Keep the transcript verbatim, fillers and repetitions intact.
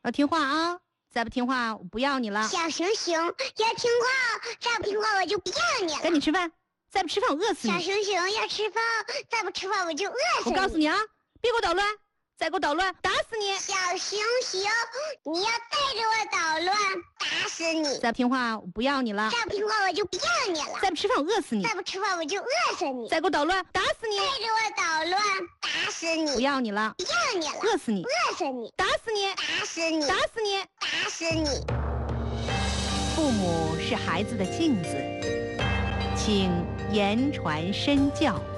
要听话啊！再不听话，我不要你了。 小熊熊要听话，再不听话我就不要你了。 赶紧吃饭，再不吃饭我饿死你。 小熊熊要吃饭，再不吃饭我就饿死你。 我告诉你啊，别给我捣乱，再给我捣乱，打死你！ 小熊熊，你要再给我捣乱，打死你！ 再不听话，我不要你了。 再不听话我就不要你了。 再不吃饭我饿死你！ 再不吃饭我就饿死你！ 再给我捣乱，打死你！ 再给我捣乱，打死你！ 不要你了， 不要你了， 饿死你！ 饿死你！ 打死你！ 打死你！ 打死你！ 打死你！ 父母是孩子的镜子，请言传身教。